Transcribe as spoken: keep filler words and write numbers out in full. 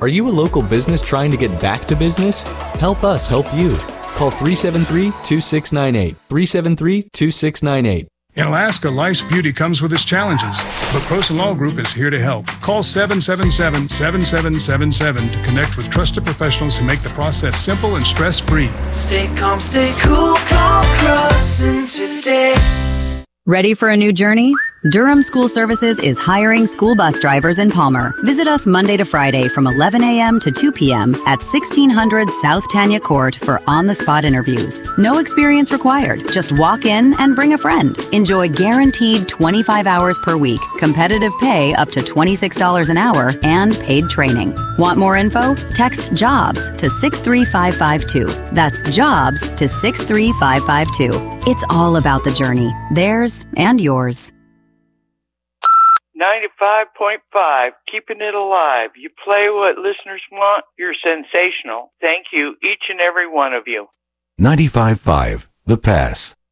Are you a local business trying to get back to business? Help us help you. Call three seven three, two six nine eight, three seven three, two six nine eight. In Alaska, life's beauty comes with its challenges, but Prosa Law Group is here to help. Call seven seven seven, seven seven seven seven to connect with trusted professionals who make the process simple and stress-free. Stay calm, stay cool, call Crossing today. Ready for a new journey? Durham School Services is hiring school bus drivers in Palmer. Visit us Monday to Friday from eleven a.m. to two p.m. at sixteen hundred South Tanya Court for on-the-spot interviews. No experience required. Just walk in and bring a friend. Enjoy guaranteed twenty-five hours per week, competitive pay up to twenty-six dollars an hour, and paid training. Want more info? Text JOBS to six three five five two. That's JOBS to six three five five two. It's all about the journey, theirs and yours. ninety-five point five, keeping it alive. You play what listeners want, you're sensational. Thank you, each and every one of you. ninety-five point five, The Pass.